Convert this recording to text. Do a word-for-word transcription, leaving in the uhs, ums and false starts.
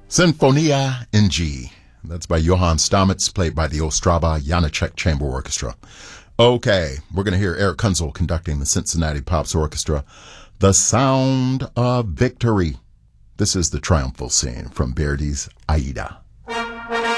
Sinfonia in G. That's by Johann Stamitz, played by the Ostrava Janáček Chamber Orchestra. Okay, we're going to hear Eric Kunzel conducting the Cincinnati Pops Orchestra. The Sound of Victory. This is the triumphal scene from Verdi's Aida.